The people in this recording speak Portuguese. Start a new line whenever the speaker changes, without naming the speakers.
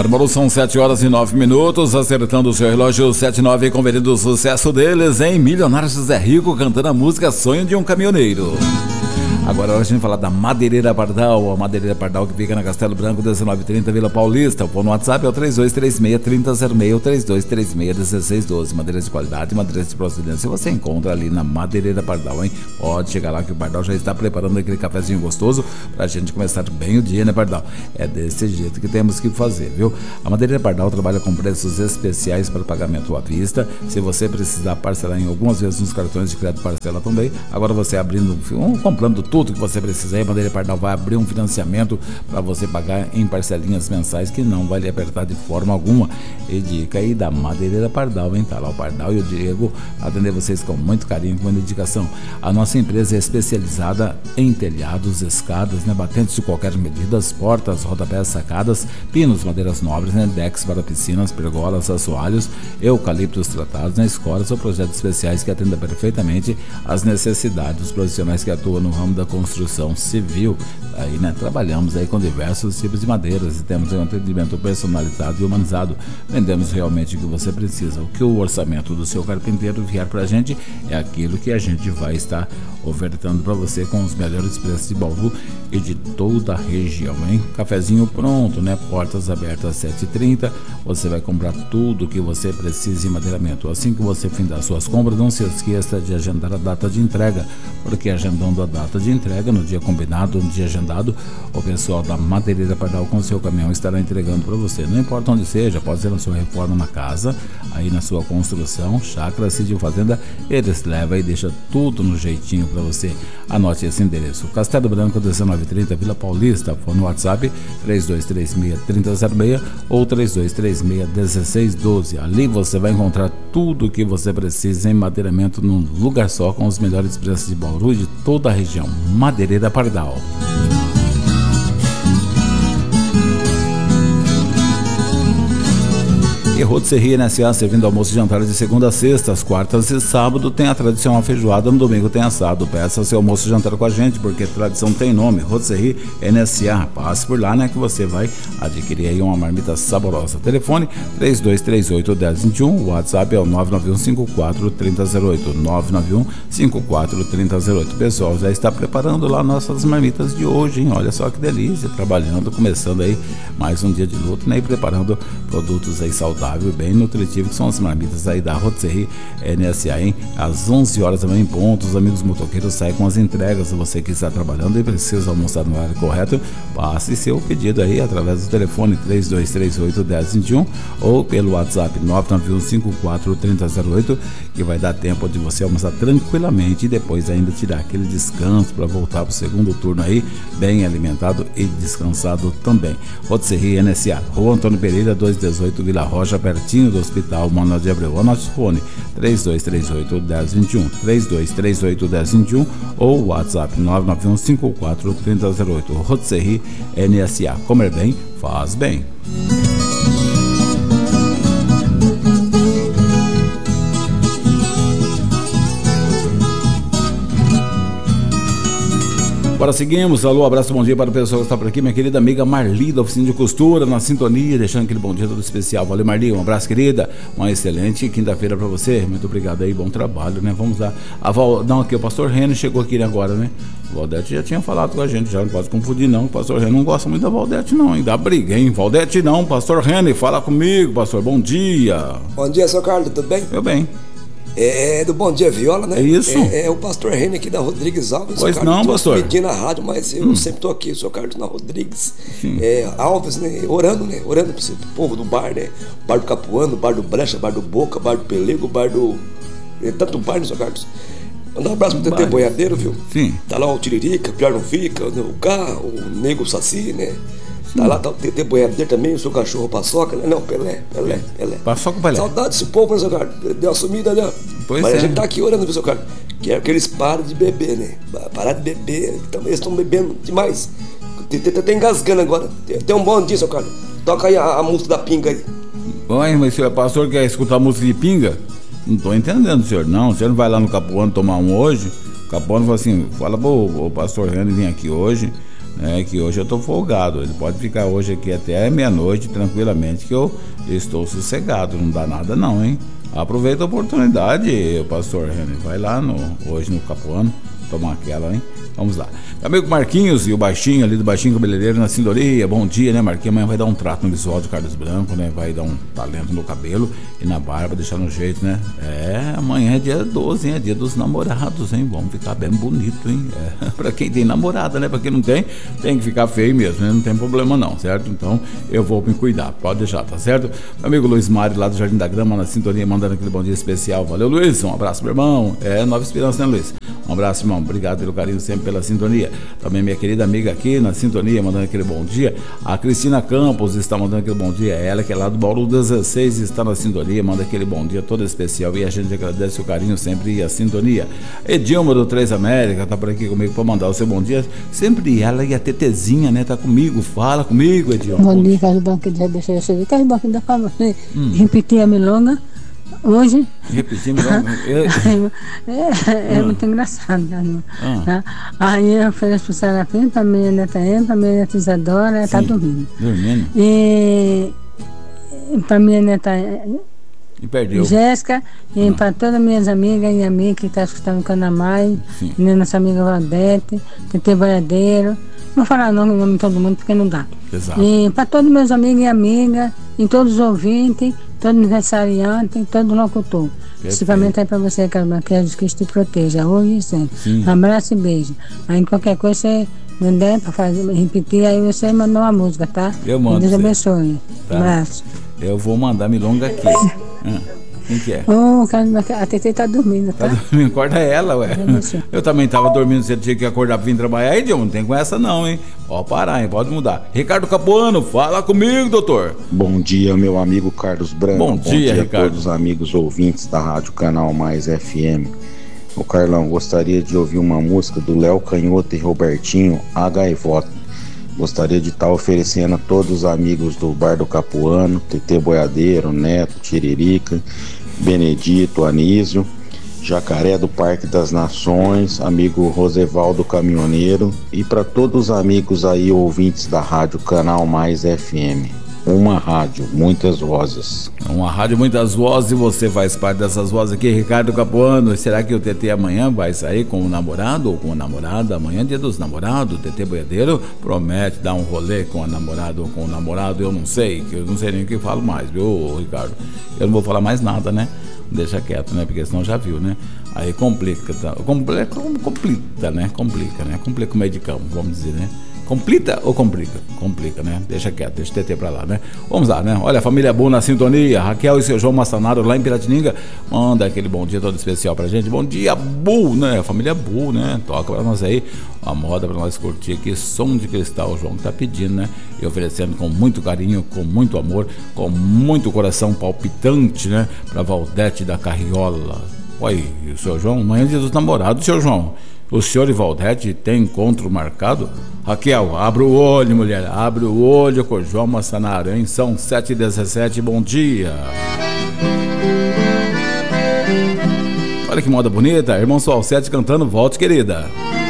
Bárbaro, são 7h09, acertando o seu relógio 7:09, conferindo o sucesso deles em Milionário José Rico, cantando a música Sonho de um Caminhoneiro. Agora a gente vai falar da Madeireira Pardal, a Madeireira Pardal que fica na Castelo Branco, 1930, Vila Paulista. O fone no WhatsApp é o 3236-3006, o 3236-1612. Madeiras de qualidade, madeiras de procedência, você encontra ali na Madeireira Pardal, hein? Pode chegar lá que o Pardal já está preparando aquele cafezinho gostoso pra gente começar bem o dia, né, Pardal? É desse jeito que temos que fazer, viu? A Madeireira Pardal trabalha com preços especiais para pagamento à vista. Se você precisar parcelar em algumas vezes nos cartões de crédito, parcela também. Agora você abrindo, comprando tudo que você precisa aí, a Madeireira Pardal vai abrir um financiamento para você pagar em parcelinhas mensais que não vai lhe apertar de forma alguma. E dica aí da Madeireira Pardal, hein? Tá lá o Pardal e o Diego atender vocês com muito carinho, com dedicação. A nossa empresa é especializada em telhados, escadas, né? Batentes de qualquer medida, portas, rodapés, sacadas, pinos, madeiras nobres, né? Decks para piscinas, pergolas, assoalhos, eucaliptos tratados, né? Escolas ou projetos especiais que atendam perfeitamente às necessidades dos profissionais que atuam no ramo da construção civil. Aí, né, trabalhamos aí com diversos tipos de madeiras e temos um atendimento personalizado e humanizado. Vendemos realmente o que você precisa. O que o orçamento do seu carpinteiro vier pra gente é aquilo que a gente vai estar ofertando para você com os melhores preços de Bauru e de toda a região, hein? Cafezinho pronto, né? Portas abertas às 7h30. Você vai comprar tudo o que você precisa em madeiramento. Assim que você findar suas compras, não se esqueça de agendar a data de entrega, porque agendando a data de entrega no dia combinado, no dia agendado, o pessoal da Madeireira Pardal com seu caminhão estará entregando para você. Não importa onde seja, pode ser na sua reforma na casa, aí na sua construção, chácara, sítio, fazenda, eles levam e deixam tudo no jeitinho para você. Anote esse endereço: Castelo Branco, 1930, Vila Paulista. Fone no WhatsApp 3236-3006 ou 3236-1612. Ali você vai encontrar tudo o que você precisa em madeiramento num lugar só, com os melhores preços de Bauru e de toda a região. Madeireira Pardal. E Rotisserie NSA, servindo almoço e jantar de segunda a sexta, às quartas e sábado tem a tradicional feijoada, no domingo tem assado. Peça seu almoço e jantar com a gente, porque tradição tem nome. Rotisserie NSA, passe por lá, né, que você vai adquirir aí uma marmita saborosa. Telefone 3238-1021, o WhatsApp é o 99154-3008, 99154-3008. O pessoal já está preparando lá nossas marmitas de hoje, hein? Olha só que delícia, trabalhando, começando aí mais um dia de luto, né, e preparando produtos aí saudáveis, bem nutritivo, que são as marmitas aí da Rotisserie NSA, hein? Às 11 horas também em ponto, os amigos motoqueiros saem com as entregas. Se você que está trabalhando e precisa almoçar no horário correto, passe seu pedido aí através do telefone 3238-1021 ou pelo WhatsApp 99154-3008, que vai dar tempo de você almoçar tranquilamente e depois ainda tirar aquele descanso para voltar para o segundo turno aí, bem alimentado e descansado também. Rotisserie NSA, Rua Antônio Pereira, 218, Vila Rocha, pertinho do Hospital Manuel de Abreu. Anote o fone 3238-1021, 3238-1021 ou WhatsApp 99154-3008. Rotisserie NSA, comer bem, faz bem. Agora seguimos. Alô, abraço, bom dia para o pessoal que está por aqui. Minha querida amiga Marli, da Oficina de Costura, na sintonia, deixando aquele bom dia todo especial. Valeu, Marli, um abraço, querida. Uma excelente quinta-feira para você. Muito obrigado aí, bom trabalho, né? Vamos lá. Não, aqui, o pastor Reni chegou aqui agora, né? O Valdete já tinha falado com a gente, já não pode confundir não. O pastor Reni não gosta muito da Valdete não, hein? Dá briga, hein? Valdete não, pastor Reni, fala comigo, pastor. Bom dia.
Bom dia, seu Carlos, tudo bem?
Eu bem.
É do Bom Dia Viola, né?
É isso?
É o pastor Reni aqui da Rodrigues Alves.
Pois não, pastor.
Pedindo na rádio, mas eu sempre tô aqui, o seu Carlos na Rodrigues Alves, né? Orando pro povo do bar, né? Bar do Capuano, bar do Brecha, bar do Boca, bar do Pelego, bar do... tanto bar, né, seu Carlos? Mandar um abraço pro TT Boiadeiro, viu?
Sim.
Tá lá o Tiririca, Pior Não Fica, o K, o Nego Saci, né? Tá lá, tá o TT Boiadeiro também, o seu cachorro Paçoca, né? Não, Pelé.
Paçoca, Pelé.
Saudade desse povo, né, seu Carlos? Deu uma sumida ali, ó.
Pois
mas
é.
a gente tá aqui orando, viu, seu Carlos? Quero que eles parem de beber, né? Parar de beber, eles estão bebendo demais. Tá engasgando agora. Tem um bom dia, seu Carlos. Toca aí a música da pinga aí.
Oi, mas o pastor quer escutar a música de pinga? Não tô entendendo, senhor. Não, o senhor não vai lá no Capuano tomar um hoje? O Capuano falou assim, fala pro pastor Reni vir aqui hoje né? Que hoje eu tô folgado. Ele pode ficar hoje aqui até meia-noite tranquilamente, que eu estou sossegado. Não dá nada não, hein? Aproveita a oportunidade, pastor René. Vai lá hoje no Capuano, tomar aquela, hein? Vamos lá. Amigo Marquinhos e o Baixinho ali do Baixinho Cabeleireiro na sintonia. Bom dia, né, Marquinhos? Amanhã vai dar um trato no visual de Carlos Branco, né? Vai dar um talento no cabelo e na barba, deixar no jeito, né? Amanhã é dia 12, hein? É dia dos namorados, hein? Vamos ficar bem bonito, hein? Pra quem tem namorada, né? Pra quem não tem, tem que ficar feio mesmo, né? Não tem problema não, certo? Então eu vou me cuidar, pode deixar, tá certo? Meu amigo Luiz Mário lá do Jardim da Grama na sintonia, mandando aquele bom dia especial. Valeu, Luiz. Um abraço, meu irmão. Nova Esperança, né, Luiz? Um abraço, irmão. Obrigado pelo carinho sempre, pela sintonia. Também minha querida amiga aqui na sintonia, mandando aquele bom dia. A Cristina Campos está mandando aquele bom dia. Ela que é lá do Bauru 16 está na sintonia, manda aquele bom dia todo especial. E a gente agradece o carinho sempre e a sintonia. Edilma do 3 América tá por aqui comigo para mandar o seu bom dia. Sempre ela e a Tetezinha, né? Tá comigo. Fala comigo, Edilma.
Bom dia, Carlos Banco de Rebeixa. Carlos Banco da Fama. Repetir a milonga. Hoje
repetimos
é muito engraçado, tá? Aí eu ofereço pro Serafim, pra minha neta Ema, pra minha neta Isadora, ela tá dormindo. E pra minha neta Jéssica, e pra todas as minhas amigas e amigos que estão escutando o Canamai, nossa amiga Valdete, TT Boiadeiro. Não vou falar o nome de todo mundo porque não dá.
Exato.
E para todos meus amigos e amigas, e todos os ouvintes, todo aniversariante, todo locutor. Principalmente aí para você, Carlos, que Jesus Cristo te proteja, hoje e sempre. Um abraço e beijo. Aí qualquer coisa você não der para repetir, aí você mandou uma música, tá?
Eu mando.
Deus abençoe.
Tá.
Um abraço.
Eu vou mandar milonga aqui. Quem que é?
A Tetê tá dormindo, tá?
Tá dormindo, acorda ela, ué. Eu também tava dormindo, você tinha que acordar pra vir trabalhar. Aí, Dilma, não tem com essa não, hein? Pode parar, hein? Pode mudar. Ricardo Capuano, fala comigo, doutor.
Bom dia, meu amigo Carlos Branco.
Bom dia, Ricardo.
A todos os amigos ouvintes da Rádio Canal Mais FM. O Carlão, gostaria de ouvir uma música do Léo Canhoto e Robertinho, A Gaivota. Gostaria de estar oferecendo a todos os amigos do Bar do Capuano, TT Boiadeiro, Neto, Tiririca, Benedito, Anísio, Jacaré do Parque das Nações, amigo Rosevaldo Caminhoneiro e para todos os amigos aí ouvintes da Rádio Canal Mais FM. Uma rádio, muitas vozes.
Uma rádio, muitas vozes, e você faz parte dessas vozes aqui, Ricardo Capuano. Será que o TT amanhã vai sair com o namorado ou com a namorada? Amanhã é dia dos namorados, o TT Boiadeiro promete dar um rolê com a namorada ou com o namorado, eu não sei nem o que falo mais, viu, Ricardo? Eu não vou falar mais nada, né? Deixa quieto, né? Porque senão já viu, né? Aí complica, complica, né? Complica o meio de campo, vamos dizer, né? Complita ou complica? Complica, né? Deixa quieto, deixa o TT pra lá, né? Vamos lá, né? Olha, a família boa na sintonia. Raquel e seu João Massanaro lá em Piratininga. Manda aquele bom dia todo especial pra gente. Bom dia, Bu, né? Família Bu, né? Toca pra nós aí a moda pra nós curtir aqui. Som de cristal, o João que tá pedindo, né? E oferecendo com muito carinho, com muito amor, com muito coração palpitante, né? Pra Valdete da Carriola. Oi, e o seu João? Amanhã é dia dos namorados, seu João. O senhor e Valdete tem encontro marcado? Raquel, abre o olho, mulher. Abre o olho com o João Massanaro, hein? São 7h17, bom dia. Olha que moda bonita. Irmão Sol 7 cantando Volte, querida.